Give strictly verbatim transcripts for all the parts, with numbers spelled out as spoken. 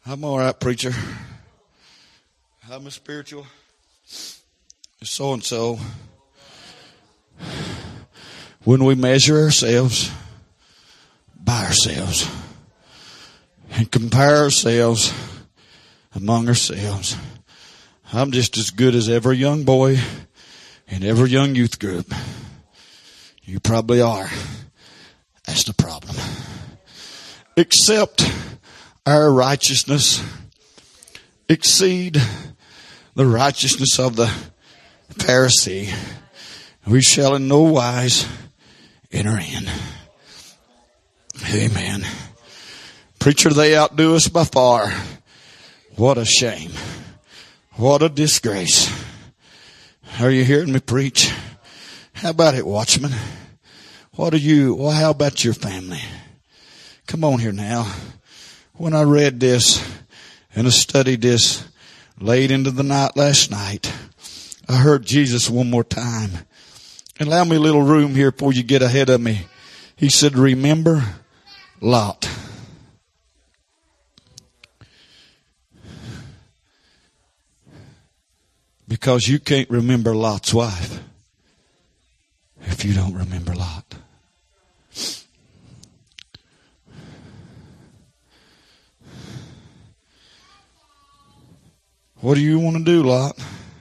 I'm all right, preacher. I'm a spiritual so-and-so. When we measure ourselves by ourselves and compare ourselves among ourselves, I'm just as good as every young boy in every young youth group. You probably are. That's the problem. Except our righteousness exceed the righteousness of the Pharisee, we shall in no wise enter in. Amen. Preacher, they outdo us by far. What a shame. What a disgrace. Are you hearing me preach? How about it, watchman? What are you, well, how about your family? Come on here now. When I read this and I studied this late into the night last night, I heard Jesus one more time. And allow me a little room here before you get ahead of me. He said, remember Lot. Because you can't remember Lot's wife if you don't remember Lot. What do you want to do, Lot?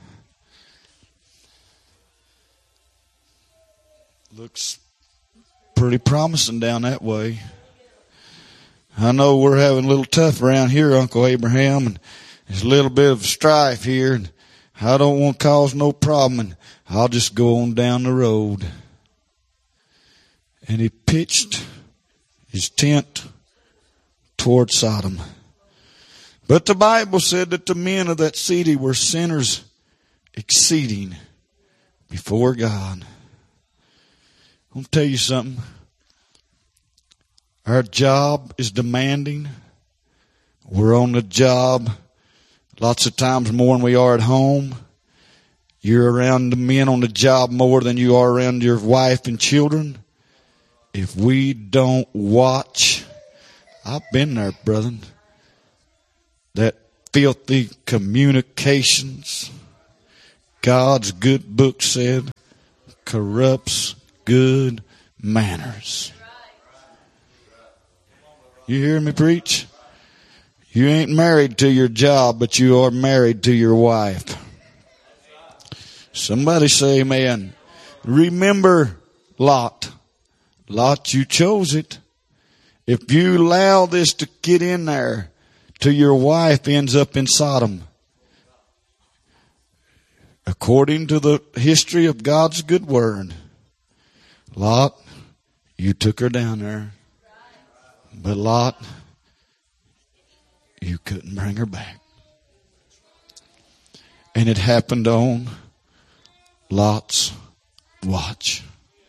Looks pretty promising down that way. I know we're having a little tough around here, Uncle Abraham, and there's a little bit of strife here, and I don't want to cause no problem, and I'll just go on down the road. And he pitched his tent toward Sodom. But the Bible said that the men of that city were sinners exceeding before God. I'm going to tell you something. Our job is demanding. We're on the job lots of times more than we are at home. You're around the men on the job more than you are around your wife and children. If we don't watch, I've been there, brethren. That filthy communications, God's good book said, corrupts good manners. You hear me preach? You ain't married to your job, but you are married to your wife. Somebody say amen. Remember Lot. Lot, you chose it. If you allow this to get in there, till your wife ends up in Sodom. According to the history of God's good word, Lot, you took her down there. But Lot, you couldn't bring her back. And it happened on Lot's watch.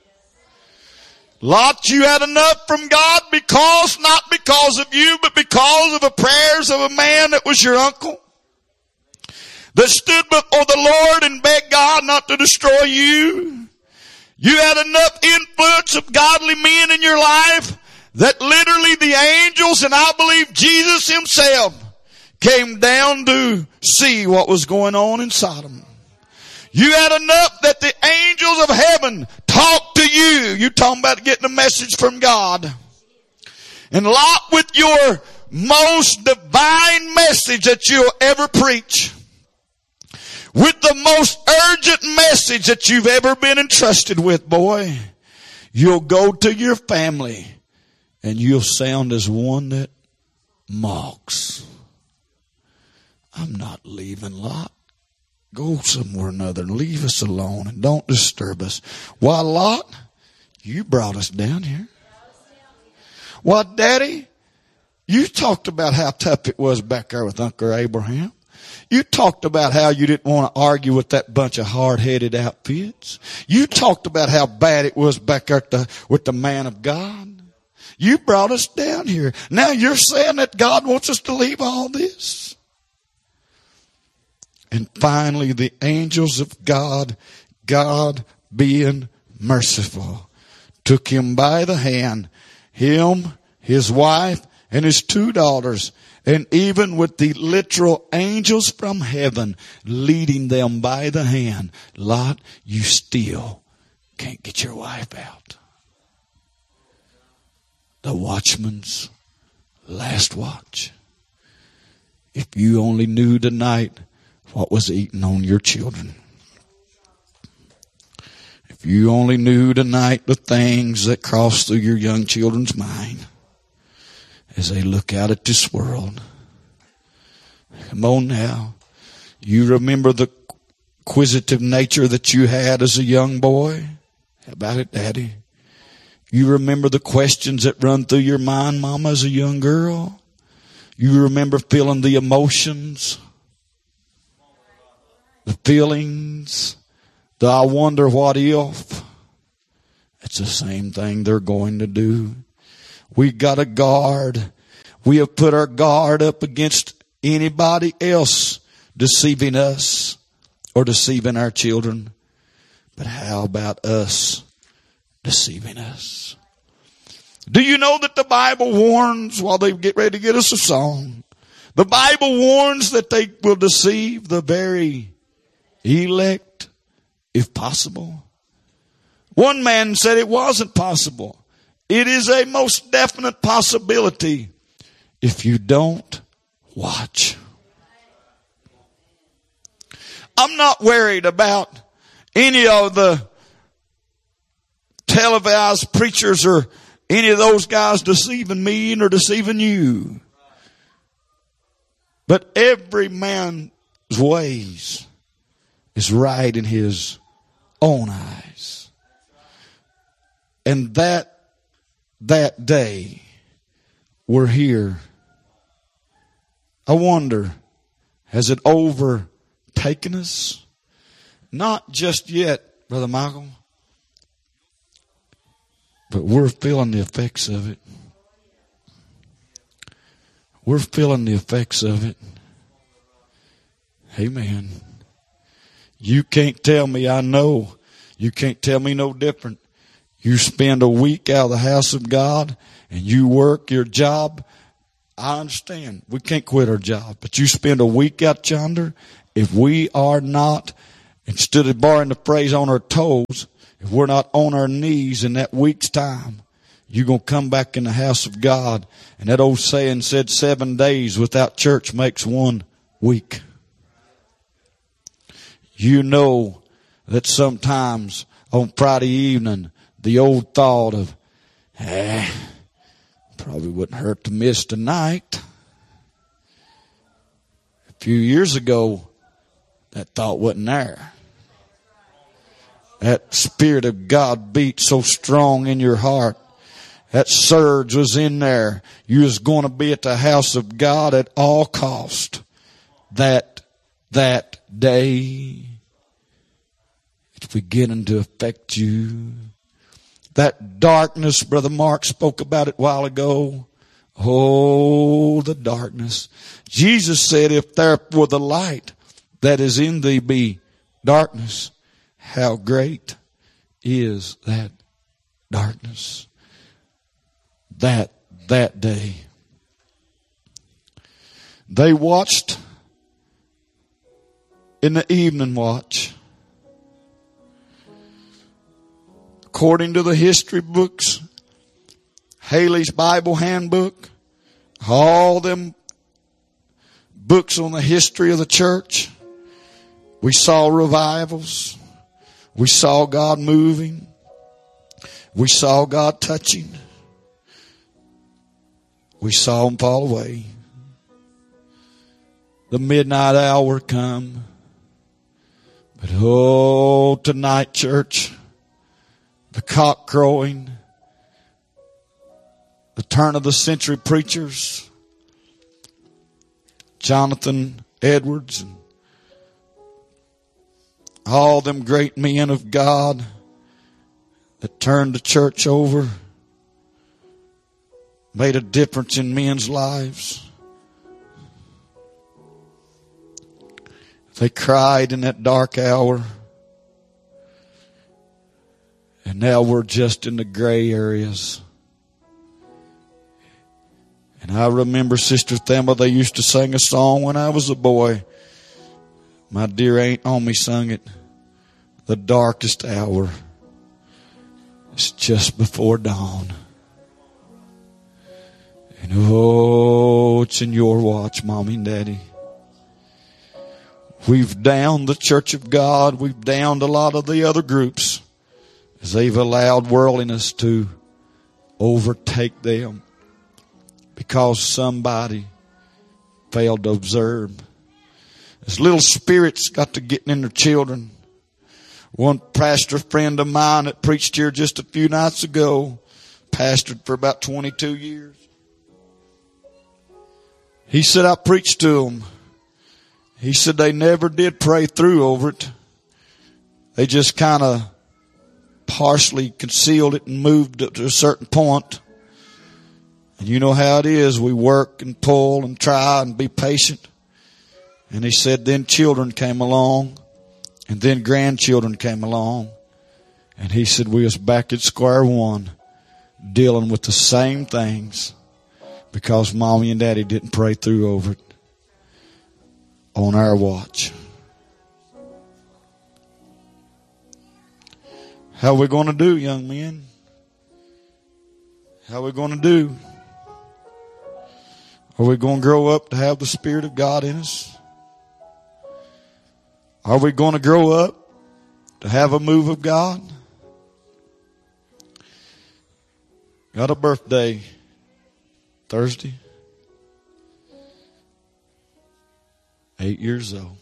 Lot, you had enough from God because, not because of you, but because of the prayers of a man that was your uncle, that stood before the Lord and begged God not to destroy you. You had enough influence of godly men in your life that literally the angels, and I believe Jesus himself, came down to see what was going on in Sodom. You had enough that the angels of heaven talked to you. You talking about getting a message from God. And Lot, with your most divine message that you'll ever preach, with the most urgent message that you've ever been entrusted with, boy, you'll go to your family and you'll sound as one that mocks. I'm not leaving, Lot. Go somewhere or another and leave us alone and don't disturb us. Why, Lot, you brought us down here. Why, Daddy, you talked about how tough it was back there with Uncle Abraham. You talked about how you didn't want to argue with that bunch of hard-headed outfits. You talked about how bad it was back there the, with the man of God. You brought us down here. Now you're saying that God wants us to leave all this? And finally, the angels of God, God being merciful, took him by the hand, him, his wife, and his two daughters, and even with the literal angels from heaven leading them by the hand, Lot, you still can't get your wife out. The watchman's last watch. If you only knew tonight what was eating on your children. If you only knew tonight the things that cross through your young children's mind as they look out at this world. Come on now. You remember the inquisitive nature that you had as a young boy? How about it, Daddy? You remember the questions that run through your mind, Mama, as a young girl? You remember feeling the emotions, the feelings, the I wonder what if. It's the same thing they're going to do. We got a guard. We have put our guard up against anybody else deceiving us or deceiving our children. But how about us deceiving us? Do you know that the Bible warns, while they get ready to get us a song, the Bible warns that they will deceive the very elect, if possible? One man said it wasn't possible. It is a most definite possibility if you don't watch. I'm not worried about any of the televised preachers or any of those guys deceiving me or deceiving you. But every man's ways is right in his own eyes. And that that day we're here. I wonder, has it overtaken us? Not just yet, Brother Michael. But we're feeling the effects of it. We're feeling the effects of it. Amen. You can't tell me I know. You can't tell me no different. You spend a week out of the house of God and you work your job. I understand. We can't quit our job. But you spend a week out yonder. If we are not, instead of borrowing the phrase, on our toes, if we're not on our knees in that week's time, you're going to come back in the house of God. And that old saying said seven days without church makes one week. You know that sometimes on Friday evening, the old thought of, eh, probably wouldn't hurt to miss tonight. A few years ago, that thought wasn't there. That Spirit of God beat so strong in your heart. That surge was in there. You was going to be at the house of God at all cost. That, that day, it's beginning to affect you. That darkness, Brother Mark spoke about it a while ago. Oh, the darkness. Jesus said, if therefore the light that is in thee be darkness, how great is that darkness? That, that day. They watched in the evening watch. According to the history books, Haley's Bible Handbook, all them books on the history of the church, we saw revivals. We saw God moving. We saw God touching. We saw Him fall away. The midnight hour come. But oh, tonight, church, the cock crowing, the turn of the century preachers, Jonathan Edwards, and all them great men of God that turned the church over, made a difference in men's lives. They cried in that dark hour. And now we're just in the gray areas. And I remember Sister Thelma, they used to sing a song when I was a boy. My dear Aunt Omi sung it. The darkest hour is just before dawn. And oh, it's in your watch, Mommy and Daddy. We've downed the Church of God. We've downed a lot of the other groups as they've allowed worldliness to overtake them because somebody failed to observe. As little spirits got to getting in their children. One pastor friend of mine that preached here just a few nights ago, pastored for about twenty-two years. He said, I preached to them. He said they never did pray through over it. They just kind of partially concealed it and moved it to a certain point. And you know how it is. We work and pull and try and be patient. And he said then children came along. And then grandchildren came along. And he said we was back at square one dealing with the same things because Mommy and Daddy didn't pray through over it on our watch. How are we going to do, young men? How are we going to do? Are we going to grow up to have the Spirit of God in us? Are we going to grow up to have a move of God? Got a birthday Thursday. Eight years old.